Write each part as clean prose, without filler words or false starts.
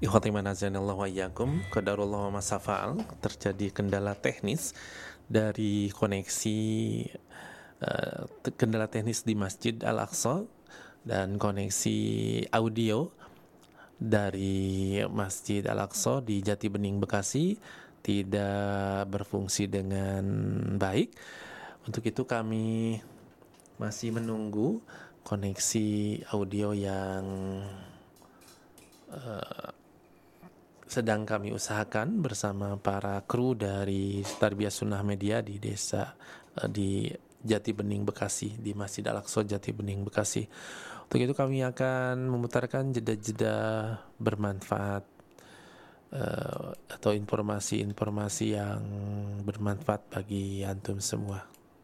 Ikhwati manazanallahu wa iyyakum, qadarullah wa masafa'al, terjadi kendala teknis dari koneksi kendala teknis di Masjid Al-Aqsa dan koneksi audio dari Masjid Al-Aqsa di Jati Bening Bekasi tidak berfungsi dengan baik. Untuk itu kami masih menunggu koneksi audio yang sedang kami usahakan bersama para kru dari Tarbiyah Sunnah Media di desa di Jati Bening Bekasi, di Masjid Al-Aqsa Jati Bening Bekasi. Untuk itu kami akan memutarkan jeda-jeda bermanfaat atau informasi-informasi yang bermanfaat bagi antum semua.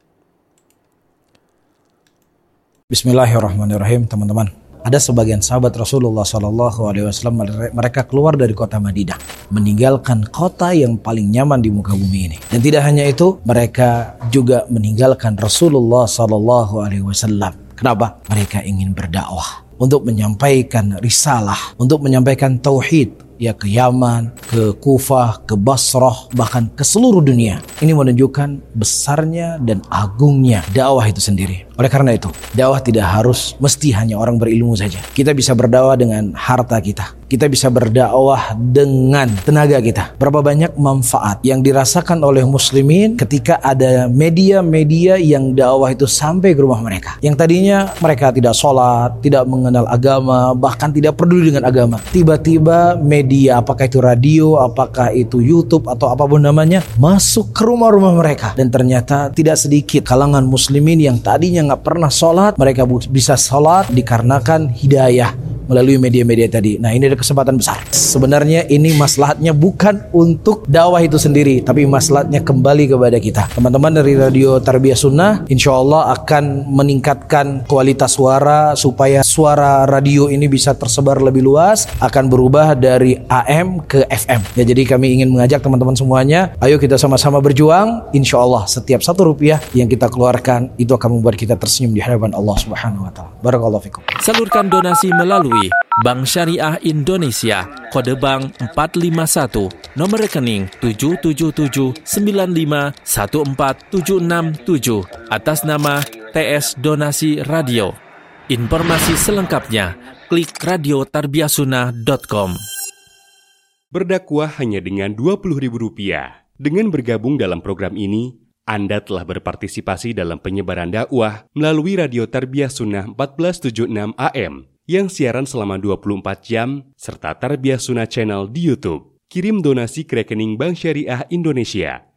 Bismillahirrahmanirrahim, teman-teman. Ada sebagian sahabat Rasulullah SAW, mereka keluar dari kota Madinah, meninggalkan kota yang paling nyaman di muka bumi ini. Dan tidak hanya itu, mereka juga meninggalkan Rasulullah SAW. Kenapa? Mereka ingin berdakwah untuk menyampaikan risalah, untuk menyampaikan tauhid, ya ke Yaman, ke Kufah, ke Basrah, bahkan ke seluruh dunia. Ini menunjukkan besarnya dan agungnya dakwah itu sendiri. Oleh karena itu, dakwah tidak harus mesti hanya orang berilmu saja. Kita bisa berdakwah dengan harta kita. Kita bisa berdakwah dengan tenaga kita. Berapa banyak manfaat yang dirasakan oleh muslimin ketika ada media-media yang dakwah itu sampai ke rumah mereka. Yang tadinya mereka tidak sholat, tidak mengenal agama, bahkan tidak peduli dengan agama. Tiba-tiba media, apakah itu radio, apakah itu YouTube, atau apapun namanya, masuk ke rumah-rumah mereka. Dan ternyata tidak sedikit kalangan muslimin yang tadinya nggak pernah sholat, mereka bisa sholat dikarenakan hidayah melalui media-media tadi. Nah, ini ada kesempatan besar. Sebenarnya ini maslahatnya bukan untuk dakwah itu sendiri, tapi maslahatnya kembali kepada kita. Teman-teman dari Radio Tarbiyah Sunnah, insya Allah akan meningkatkan kualitas suara supaya suara radio ini bisa tersebar lebih luas, akan berubah dari AM ke FM. Ya, jadi kami ingin mengajak teman-teman semuanya, ayo kita sama-sama berjuang. Insya Allah setiap Rp1 yang kita keluarkan itu akan membuat kita tersenyum di hadapan Allah Subhanahu wa taala. Barakallahu fikum. Salurkan donasi melalui Bank Syariah Indonesia, kode bank 451, nomor rekening 777951476 atas nama TS Donasi Radio. Informasi selengkapnya klik radiotarbiyahsunnah.com. Berdakwah hanya dengan Rp20.000. Dengan bergabung dalam program ini, Anda telah berpartisipasi dalam penyebaran dakwah melalui Radio Tarbiyah Sunnah 1476 AM yang siaran selama 24 jam serta Tarbiyah Sunnah Channel di YouTube. Kirim donasi ke rekening Bank Syariah Indonesia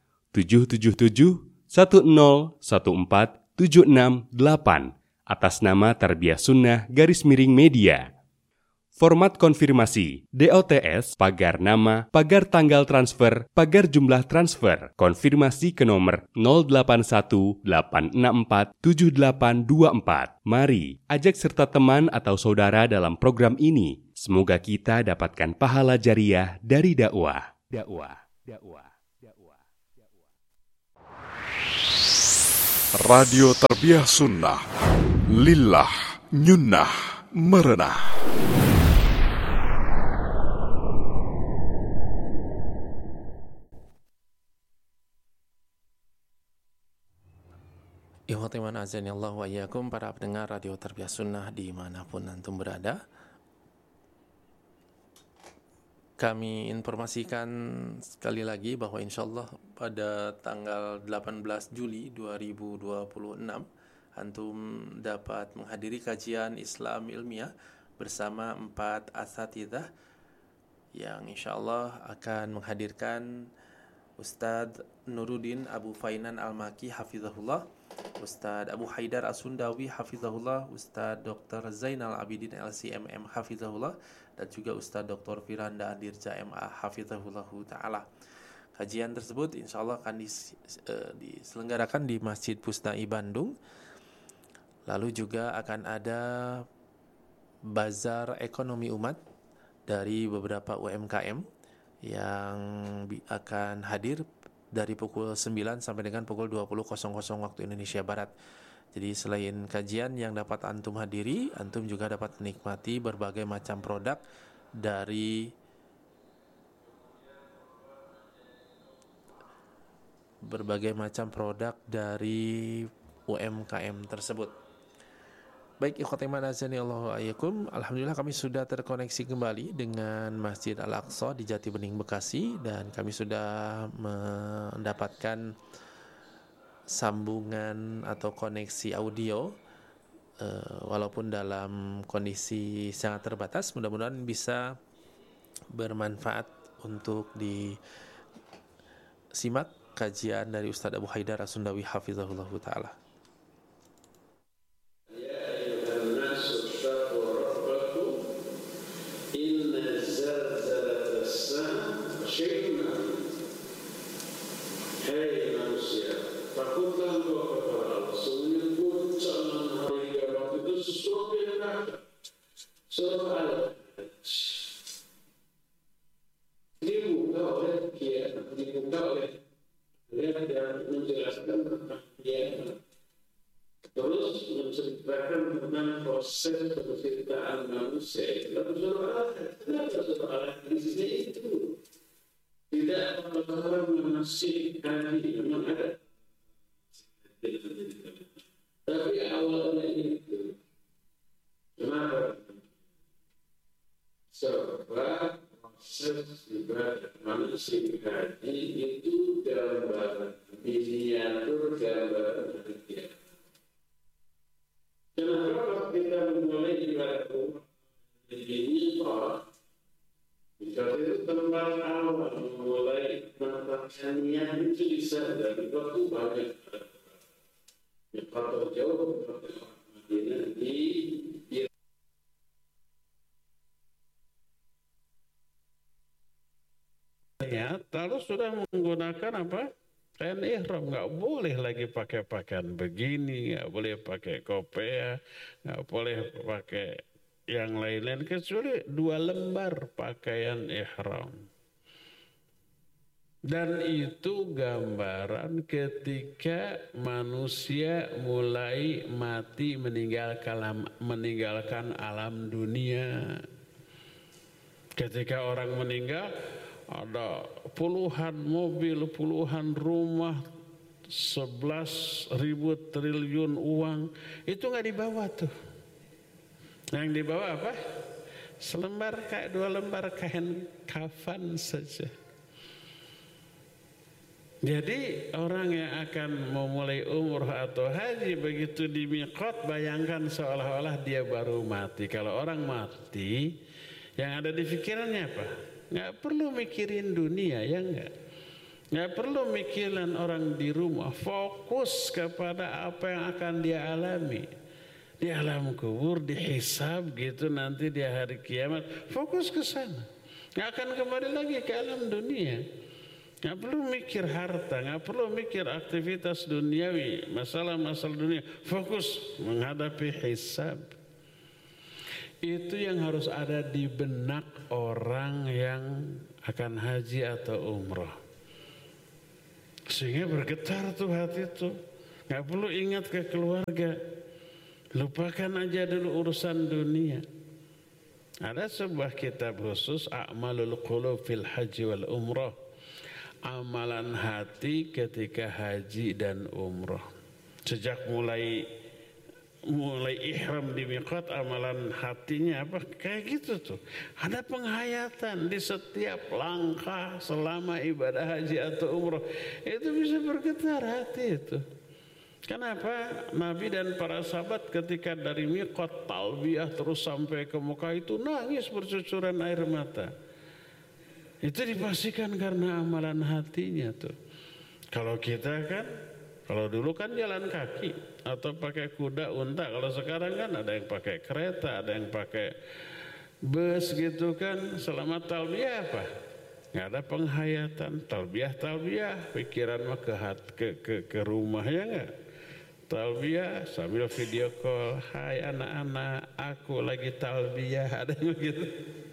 777-1014-768 atas nama Tarbiyah Sunnah _media. Format konfirmasi DOTS, pagar nama, pagar tanggal transfer, pagar jumlah transfer, konfirmasi ke nomor 0818647824. Mari ajak serta teman atau saudara dalam program ini. Semoga kita dapatkan pahala jariah dari dakwah. Radio Tarbiyah Sunnah, lillah, nyunnah, merenah. Ikhwatiman azanillahu wa iyyakum, para pendengar Radio Tarbiyah Sunnah dimanapun antum berada. Kami informasikan sekali lagi bahwa insyaallah pada tanggal 18 Juli 2026 antum dapat menghadiri kajian Islam ilmiah bersama 4 asatidzah yang insyaallah akan menghadirkan Ustadz Nuruddin Abu Fainan Al-Maki hafizahullah, Ustadz Abu Haidar As-Sundawi hafizahullah, Ustadz Dr. Zainal Abidin LCMM hafizahullah, dan juga Ustadz Dr. Firanda Andirja MA hafizahullahu ta'ala. Kajian tersebut insyaallah akan diselenggarakan di Masjid Pusdai Bandung. Lalu juga akan ada bazar ekonomi umat dari beberapa UMKM yang akan hadir dari pukul 9 sampai dengan pukul 20.00 waktu Indonesia Barat. Jadi selain kajian yang dapat antum hadiri, antum juga dapat menikmati berbagai macam produk dari berbagai macam produk dari UMKM tersebut. Baik, ikhwati iman azani Allahu ayyakum. Alhamdulillah kami sudah terkoneksi kembali dengan Masjid Al-Aqsa di Jatibening, Bekasi, dan kami sudah mendapatkan sambungan atau koneksi audio walaupun dalam kondisi sangat terbatas. Mudah-mudahan bisa bermanfaat untuk disimak kajian dari Ustaz Abu Haidar As-Sundawi hafizahullah ta'ala. Hei manusia, takutlah engkau kepada Allah. Sesungguhnya puncak hari kiamat itu sesuatu yang ada. Surah Al-Hajj dibuka oleh kiamat, dibuka oleh ayat yang menjelaskan tentang kiamat. Terus menceritakan tentang proses penciptaan manusia itu. Lalu surah Al-Hajj, kenapa surah Al-Hajj di sini itu? Tidak orang masih haji, memang ada. Tapi awalnya itu, kenapa? Sebab proses ibadah manusia haji itu gambaran, miniatur gambaran dia. Kenapa kita memulai ibadah umrah ini Pak? Jika itu tempat awal mulai menetapkan niat itu bisa dari waktu banyak atau jauh seperti Madinah di ya, lalu sudah menggunakan apa? Kain ihram, nggak boleh lagi pakai pakaian begini, nggak boleh pakai kopiah, nggak boleh pakai yang lain-lain kecuali 2 lembar pakaian ihram. Dan itu gambaran ketika manusia mulai mati meninggalkan alam dunia. Ketika orang meninggal ada puluhan mobil, puluhan rumah, 11.000 triliun uang, itu nggak dibawa tuh. Yang dibawa apa? Selembar, kayak 2 lembar kain kafan saja. Jadi orang yang akan memulai umroh atau haji begitu di miqat, bayangkan seolah-olah dia baru mati. Kalau orang mati, yang ada di pikirannya apa? Nggak perlu mikirin dunia, ya enggak? Nggak perlu mikirin orang di rumah. Fokus kepada apa yang akan dia alami. Di alam kubur, dihisab gitu nanti di hari kiamat. Fokus ke sana. Nggak akan kembali lagi ke alam dunia. Nggak perlu mikir harta, nggak perlu mikir aktivitas duniawi, masalah-masalah dunia. Fokus menghadapi hisab. Itu yang harus ada di benak orang yang akan haji atau umrah. Sehingga bergetar tuh hati tuh. Nggak perlu ingat ke keluarga. Lupakan aja dulu urusan dunia. Ada sebuah kitab khusus, A'malul Qulub fil Haji wal Umrah. Amalan hati ketika haji dan umrah. Sejak mulai ihram di miqat, amalan hatinya apa? Kayak gitu tuh. Ada penghayatan di setiap langkah selama ibadah haji atau umrah. Itu bisa bergetar hati itu. Kenapa Nabi dan para sahabat ketika dari miqat talbiyah terus sampai ke Mekah itu nangis bercucuran air mata? Itu dipastikan karena amalan hatinya tuh. Kalau kita kan, kalau dulu kan jalan kaki atau pakai kuda, unta. Kalau sekarang kan ada yang pakai kereta, ada yang pakai bus gitu kan. Selama talbiyah apa? Nggak ada penghayatan. Talbiyah, pikiran mah ke rumah, ya nggak? Talbiyah sambil video call, hai anak-anak, aku lagi talbiyah, ada yang begitu.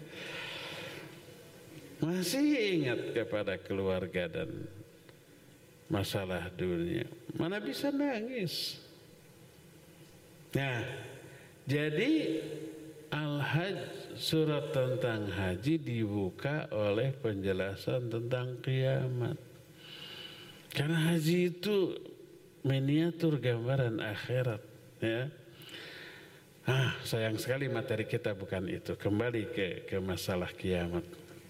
Masih ingat kepada keluarga dan masalah dunia. Mana bisa nangis. Nah, jadi Al-Hajj, surat tentang haji dibuka oleh penjelasan tentang kiamat. Karena haji itu miniatur gambaran akhirat, ya. Sayang sekali materi kita bukan itu. Kembali ke masalah kiamat.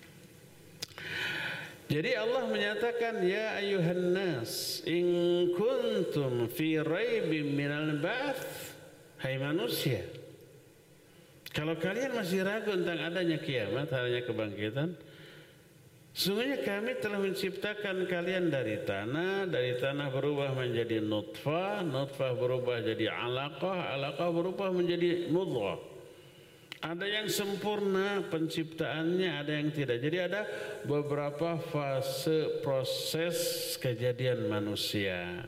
Jadi Allah menyatakan, ya ayuhan nas, in kuntum fi raibim minal ba'ts, hai manusia, kalau kalian masih ragu tentang adanya kiamat, adanya kebangkitan, sungguhnya kami telah menciptakan kalian dari tanah berubah menjadi nutfah, nutfah berubah jadi alaqah, alaqah berubah menjadi mudghah. Ada yang sempurna penciptaannya, ada yang tidak. Jadi ada beberapa fase proses kejadian manusia.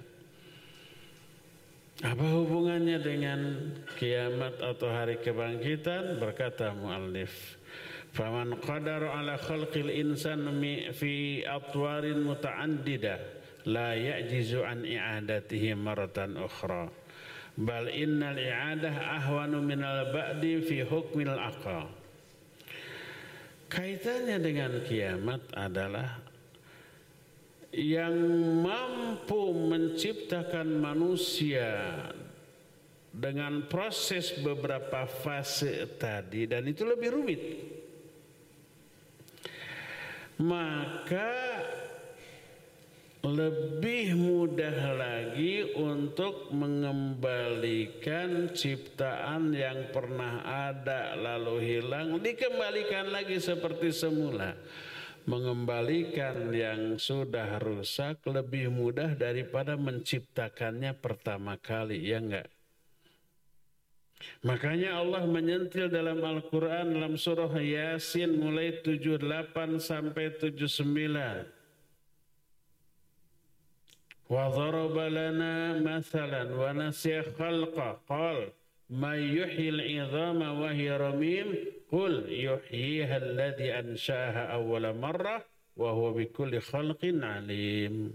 Apa hubungannya dengan kiamat atau hari kebangkitan? Berkata muallif, faman qadara ala khalqil insan fi atwarin muta'addidah la ya'jizu an i'adatihi maratan ukhra. Bal innal i'adah ahwanu minal ba'di fi hukmil aqal. Kaitannya dengan kiamat adalah yang mampu menciptakan manusia dengan proses beberapa fase tadi, dan itu lebih rumit, maka lebih mudah lagi untuk mengembalikan ciptaan yang pernah ada lalu hilang, dikembalikan lagi seperti semula. Mengembalikan yang sudah rusak lebih mudah daripada menciptakannya pertama kali, ya enggak? Makanya Allah menyentil dalam Al-Quran dalam surah Yasin mulai 78 sampai 79. Wa dharaba lana mathalan wa nasiya khalqa qal may yuhyil 'idhama wa hiya ramim qul yuhyiha alladhi ansha'aha awwala marrah wa huwa bikulli khalqin 'alim.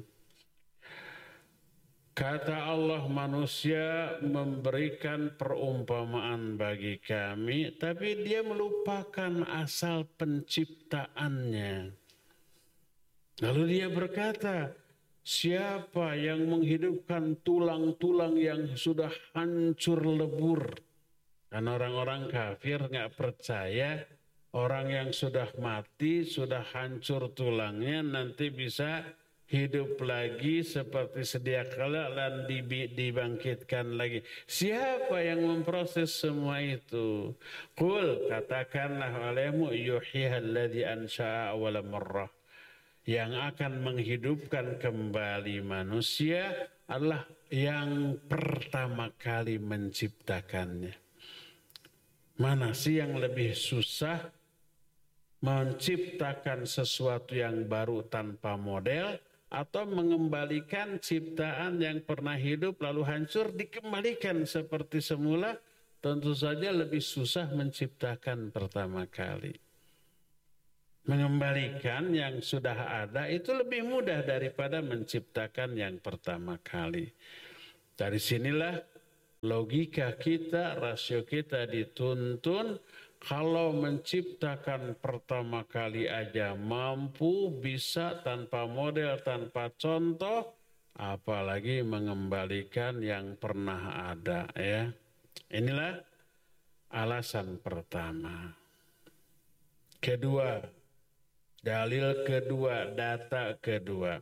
Kata Allah, manusia memberikan perumpamaan bagi kami, tapi dia melupakan asal penciptaannya. Lalu dia berkata, siapa yang menghidupkan tulang-tulang yang sudah hancur lebur? Dan orang-orang kafir nggak percaya orang yang sudah mati, sudah hancur tulangnya nanti bisa hidup lagi seperti sedia kala dan dibangkitkan lagi. Siapa yang memproses semua itu? Qul, katakanlah olehmu, yuhyihalladzi ansha'a awwala marrah. Yang akan menghidupkan kembali manusia adalah yang pertama kali menciptakannya. Mana sih yang lebih susah? Menciptakan sesuatu yang baru tanpa model, atau mengembalikan ciptaan yang pernah hidup lalu hancur dikembalikan seperti semula? Tentu saja lebih susah menciptakan pertama kali. Mengembalikan yang sudah ada itu lebih mudah daripada menciptakan yang pertama kali. Dari sinilah logika kita, rasio kita dituntun. Kalau menciptakan pertama kali aja mampu, bisa tanpa model, tanpa contoh, apalagi mengembalikan yang pernah ada, ya. Inilah alasan pertama. Kedua, dalil kedua, data kedua.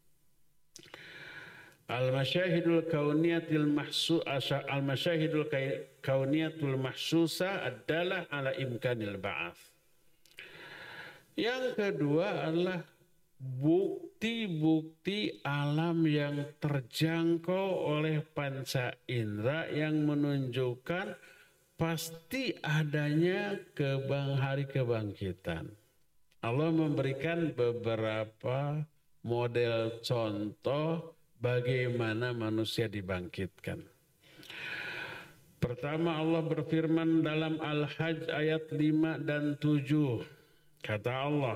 Al-masyahidul kauniyatul mahsusa adalah ala imkanil ba'ats. Yang kedua adalah bukti-bukti alam yang terjangkau oleh panca indera yang menunjukkan pasti adanya hari kebangkitan. Allah memberikan beberapa model contoh bagaimana manusia dibangkitkan. Pertama, Allah berfirman dalam Al-Hajj ayat 5 dan 7. Kata Allah,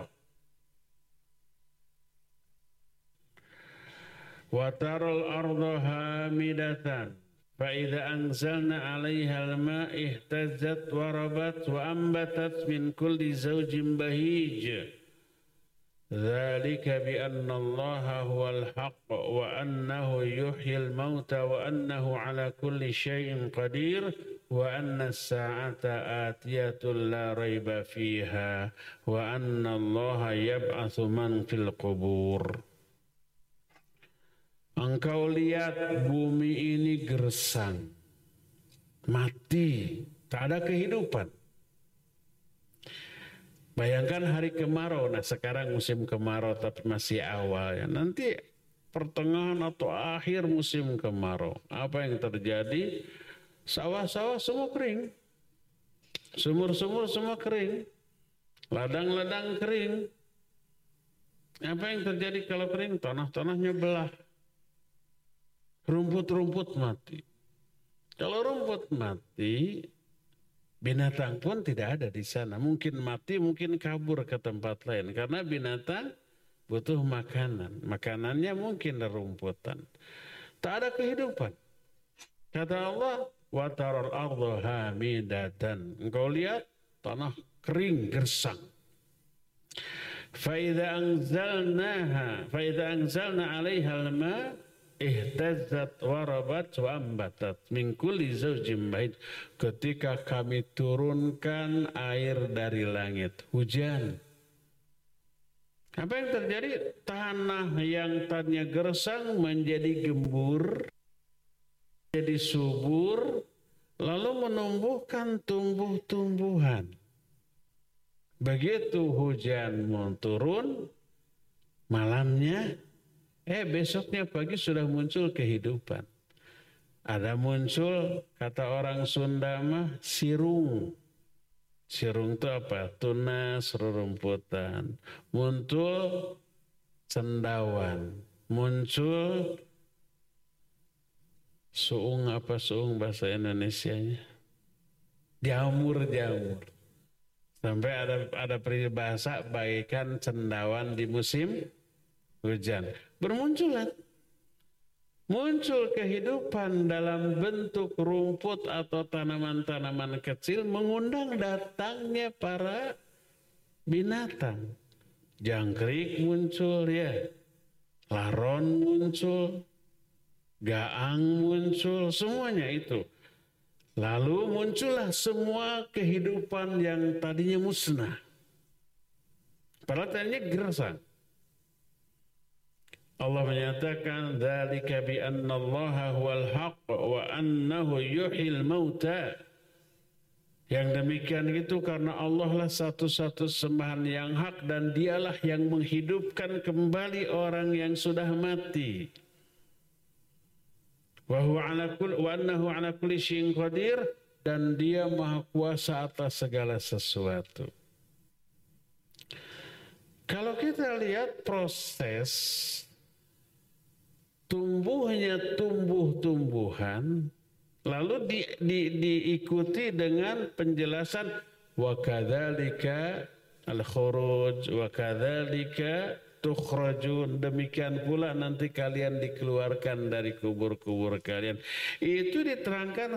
wa taral arda hamidatan fa idza anzalna 'alaiha al-ma' ihtazzat wa rabat wa ambatat min kulli zawjin bahij Dzalika bi anna Allaha huwal haqq wa annahu yuhyil mauta wa annahu ala kulli syai'in qadir wa anna as-sa'ata atiyatun la raiba fiha wa anna Allaha yab'atsu man fil qubur. Engkau lihat bumi ini gersang, mati, tak ada kehidupan. Bayangkan hari kemarau, nah sekarang musim kemarau tapi masih awal ya. Nanti pertengahan atau akhir musim kemarau, apa yang terjadi? Sawah-sawah semua kering, sumur-sumur semua kering, ladang-ladang kering. Apa yang terjadi kalau kering? Tanah-tanahnya belah, rumput-rumput mati. Kalau rumput mati, binatang pun tidak ada di sana. Mungkin mati, mungkin kabur ke tempat lain. Karena binatang butuh makanan. Makanannya mungkin rumputan. Tak ada kehidupan. Kata Allah, wa taral arda hamidatan. Engkau lihat tanah kering, gersang. Fa idza anzalna 'alaiha al-ma' ihtazzat warabat wa ambatat min kulli zawjin bahid. Ketika kami turunkan air dari langit, hujan, apa yang terjadi? Tanah yang tadinya gersang menjadi gembur, jadi subur, lalu menumbuhkan tumbuh-tumbuhan. Begitu hujan turun malamnya, besoknya pagi sudah muncul kehidupan. Ada muncul, kata orang Sunda mah, sirung. Sirung itu apa? Tunas, rerumputan. Muncul cendawan. Muncul suung, apa suung bahasa Indonesianya? Jamur-jamur. Sampai ada peribahasa bagikan cendawan di musim hujan. Bermunculan, muncul kehidupan dalam bentuk rumput atau tanaman-tanaman kecil, mengundang datangnya para binatang. Jangkrik muncul ya, laron muncul, gaang muncul, semuanya itu. Lalu muncullah semua kehidupan yang tadinya musnah. Padahal tadinya gersang. Allah menyatakan dzalika bi anna Allaha huwal haqq wa annahu yuhyil mauta. Yang demikian itu karena Allah lah satu-satu sembahan yang hak dan dialah yang menghidupkan kembali orang yang sudah mati. Wa annahu ala kulli syai'in qadir, dan dia maha kuasa atas segala sesuatu. Kalau kita lihat proses tumbuhnya tumbuh-tumbuhan, lalu diikuti dengan penjelasan wa kadzalika al-khuruj wa kadzalika tukhrajun, demikian pula nanti kalian dikeluarkan dari kubur-kubur kalian. Itu diterangkan